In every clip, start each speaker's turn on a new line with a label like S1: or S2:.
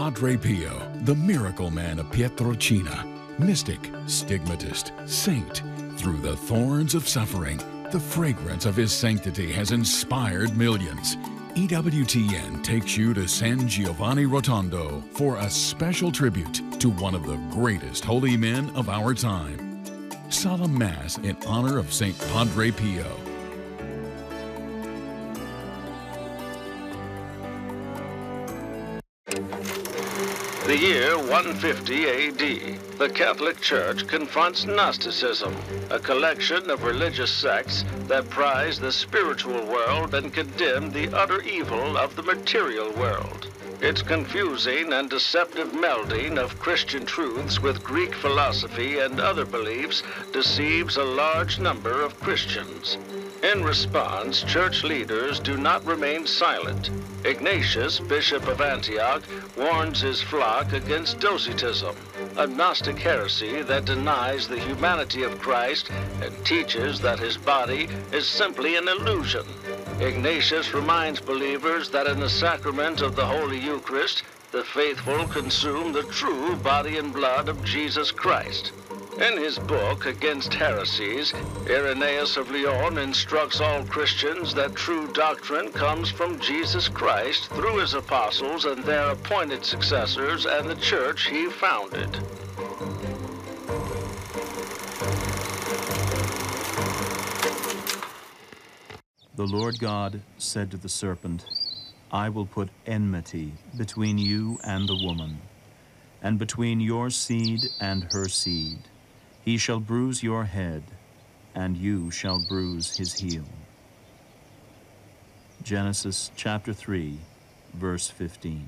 S1: Padre Pio, the miracle man of Pietrelcina, mystic, stigmatist, saint. Through the thorns of suffering, the fragrance of his sanctity has inspired millions. EWTN takes you to San Giovanni Rotondo for a special tribute to one of the greatest holy men of our time. Solemn Mass in honor of St. Padre Pio.
S2: The year 150 A.D., the Catholic Church confronts Gnosticism, a collection of religious sects that prize the spiritual world and condemn the utter evil of the material world. Its confusing and deceptive melding of Christian truths with Greek philosophy and other beliefs deceives a large number of Christians. In response, church leaders do not remain silent. Ignatius, Bishop of Antioch, warns his flock against Docetism, a Gnostic heresy that denies the humanity of Christ and teaches that his body is simply an illusion. Ignatius reminds believers that in the sacrament of the Holy Eucharist, the faithful consume the true body and blood of Jesus Christ. In his book, Against Heresies, Irenaeus of Lyon instructs all Christians that true doctrine comes from Jesus Christ through his apostles and their appointed successors and the church he founded.
S3: The Lord God said to the serpent, I will put enmity between you and the woman, and between your seed and her seed. He shall bruise your head, and you shall bruise his heel. Genesis chapter 3, verse 15.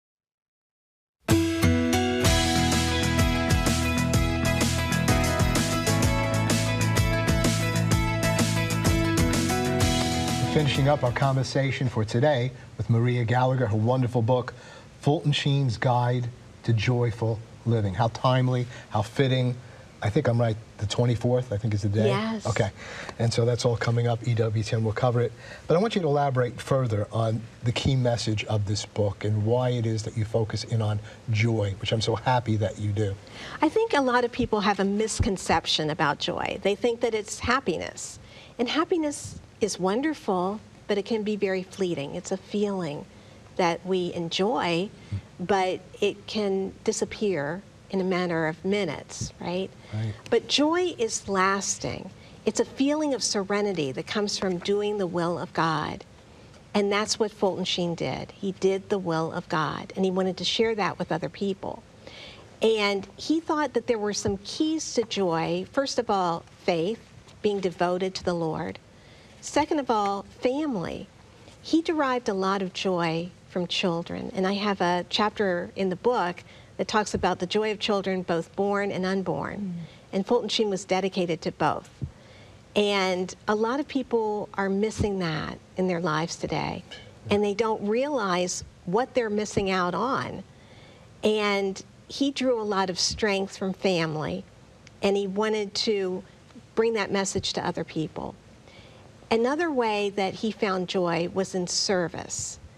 S4: Finishing up our conversation for today with Maria Gallagher, her wonderful book, Fulton Sheen's Guide to Joyful Living. How timely, how fitting. I think I'm right, the 24th, I think is the day?
S5: Yes.
S4: Okay, and so that's all coming up, EWTN will cover it. But I want you to elaborate further on the key message of this book and why it is that you focus in on joy, which I'm so happy that you do.
S5: I think a lot of people have a misconception about joy. They think that it's happiness. And happiness is wonderful, but it can be very fleeting. It's a feeling that we enjoy, but it can disappear in a matter of minutes, right?
S4: Right.
S5: But joy is lasting. It's a feeling of serenity that comes from doing the will of God. And that's what Fulton Sheen did. He did the will of God, and he wanted to share that with other people. And he thought that there were some keys to joy. First of all, faith, being devoted to the Lord. Second of all, family. He derived a lot of joy from children. And I have a chapter in the book that talks about the joy of children, both born and unborn. And Fulton Sheen was dedicated to both. And a lot of people are missing that in their lives today. And they don't realize what they're missing out on. And he drew a lot of strength from family, and he wanted to bring that message to other people. Another way that he found joy was in service.